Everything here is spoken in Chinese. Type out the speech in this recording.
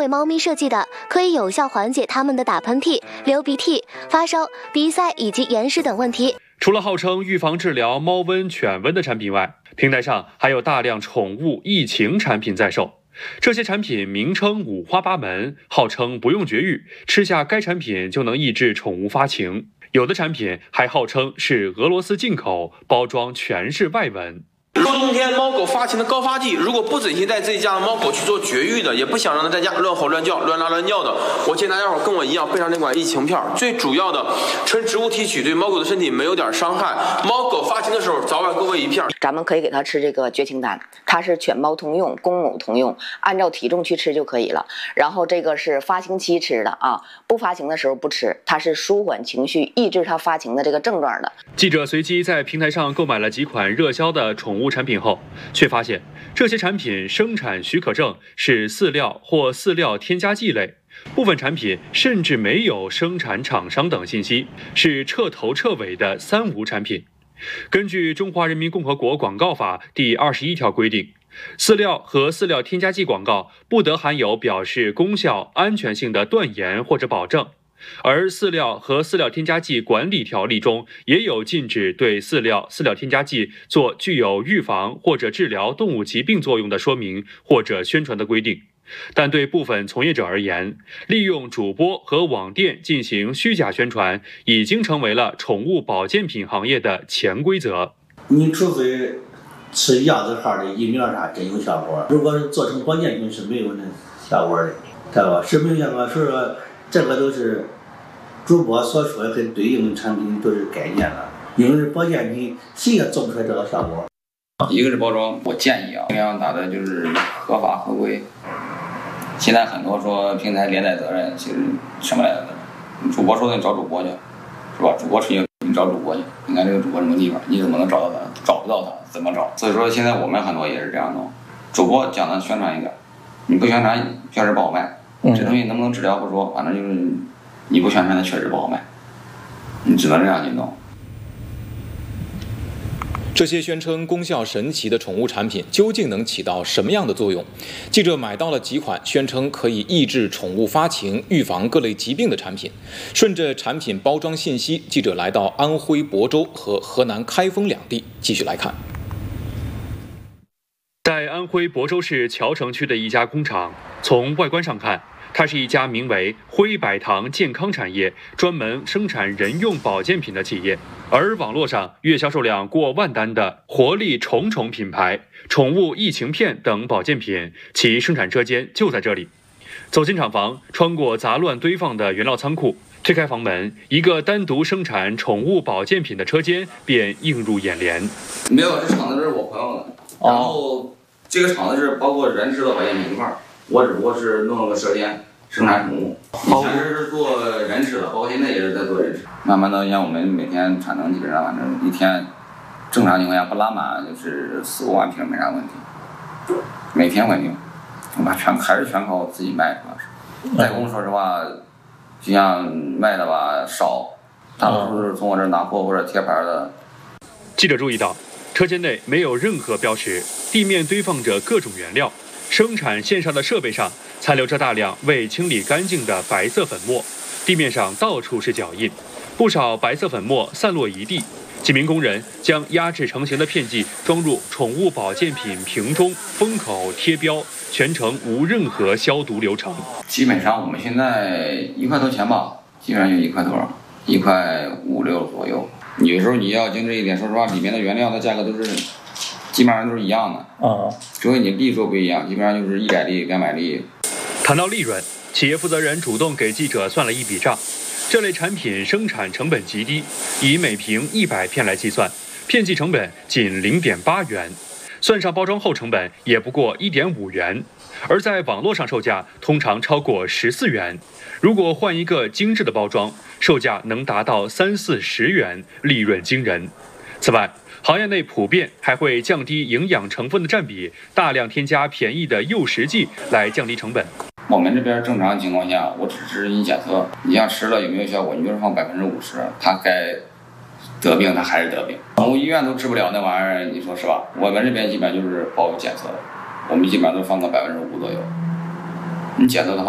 为猫咪设计的，可以有效缓解它们的打喷嚏、流鼻涕、发烧、鼻塞以及眼屎等问题。 除了号称预防治疗猫瘟、犬瘟的产品外，平台上还有大量宠物疫情产品在售。这些产品名称五花八门，号称不用绝育，吃下该产品就能抑制宠物发情。有的产品还号称是俄罗斯进口，包装全是外文。 冬天猫狗发情的高发季，如果不仔细带自己家的猫狗去做绝育的，也不想让它在家乱吼乱叫、乱拉乱尿的，我建议大家伙跟我一样备上这款疫情片。最主要的，纯植物提取，对猫狗的身体没有点伤害。猫狗发情的时候，早晚各喂一片。 咱们可以给它吃这个绝情丹，它是犬猫通用，公母通用，按照体重去吃就可以了。然后这个是发情期吃的啊，不发情的时候不吃，它是舒缓情绪、抑制它发情的这个症状的。 记者随机在平台上购买了几款热销的宠物产品后，却发现这些产品生产许可证是饲料或饲料添加剂类，部分产品甚至没有生产厂商等信息，是彻头彻尾的三无产品。根据《中华人民共和国广告法》第21条规定，饲料和饲料添加剂广告不得含有表示功效、安全性的断言或者保证。而饲料和饲料添加剂管理条例中也有禁止对饲料、饲料添加剂做具有预防或者治疗动物疾病作用的说明或者宣传的规定。但对部分从业者而言，利用主播和网店进行虚假宣传，已经成为了宠物保健品行业的潜规则。 你除非吃鸭子号的疫苗啥真有效果，如果是做成保健品是没有那效果的，知道吧？是没有效果，所以说这个都是主播所说的跟对应的产品都是概念了，因为保健品谁也做不出来这个效果。 一个是包装，我建议尽量打的就是合法合规。现在很多说平台连带责任，其实什么来的责任？主播说的你找主播去，是吧？主播吹你找主播去，你看这个主播什么地方，你怎么能找到他？找不到他怎么找？所以说现在我们很多也是这样弄，主播讲的宣传一点，你不宣传确实不好卖。这东西能不能治疗不说，反正就是你不宣传它确实不好卖，你只能这样去弄。 这些宣称功效神奇的宠物产品究竟能起到什么样的作用？记者买到了几款宣称可以抑制宠物发情、预防各类疾病的产品。顺着产品包装信息，记者来到安徽亳州和河南开封两地，继续来看。 在安徽亳州市谯城区的一家工厂，从外观上看，它是一家名为辉百堂健康产业，专门生产人用保健品的企业。而网络上月销售量过万单的活力虫虫品牌、宠物疫情片等保健品，其生产车间就在这里。走进厂房，穿过杂乱堆放的原料仓库，推开房门，一个单独生产宠物保健品的车间便映入眼帘。 没有，这厂子是我朋友的，然后这个厂子是包括人吃的保健品一块儿，我只不过是弄了个车间。生产宠物，以前是做人吃的，包括现在也是在做人吃。慢慢的，像我们每天产能基本上反正一天正常情况下不拉满就是4、5万瓶没啥问题，每天稳定。我们还是全靠自己卖，主要是代工。说实话，就像卖的吧少，大多数是从我这儿拿货或者贴牌的。 记者注意到，车间内没有任何标识，地面堆放着各种原料。生产线上的设备上残留着大量未清理干净的白色粉末，地面上到处是脚印，不少白色粉末散落一地。几名工人将压制成型的片剂装入宠物保健品瓶中，封口贴标，全程无任何消毒流程。 基本上我们现在1块多钱吧，基本上就1块多，1块5、6左右。有时候你要精致一点，说实话，里面的原料的价格都是基本上都是一样的啊，除非你粒数不一样，基本上就是100粒、200粒。 谈到利润，企业负责人主动给记者算了一笔账。这类产品生产成本极低，以每瓶100片来计算，片剂成本仅0.8元，算上包装后成本也不过1.5元，而在网络上售价通常超过14元。如果换一个精致的包装，售价能达到30、40元，利润惊人。此外，行业内普遍还会降低营养成分的占比，大量添加便宜的诱食剂来降低成本。 我们这边正常情况下，我只是一检测，你像吃了有没有效果，你就是放50%，它该得病它还是得病。宠物医院都治不了那玩意儿，你说是吧？我们这边基本上就是包检测的，我们基本上都放个5%左右。你检测的话，